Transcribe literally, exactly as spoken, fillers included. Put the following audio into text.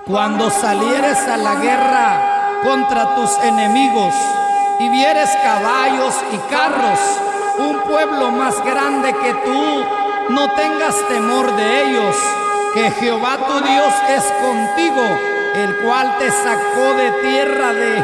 Cuando salieres a la guerra contra tus enemigos y vieres caballos y carros, un pueblo más grande que tú, no tengas temor de ellos, que Jehová tu Dios es contigo, el cual te sacó de tierra de